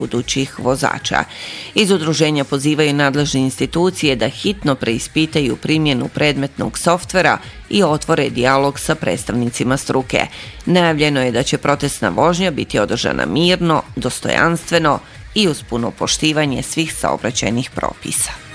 budućih vozača. Iz udruženja pozivaju nadležne institucije da hitno preispitaju primjenu predmetnog softvera i otvore dijalog sa predstavnicima struke. Najavljeno je da će protestna vožnja biti održana mirno, dostojanstveno i uz puno poštivanje svih saobraćajnih propisa.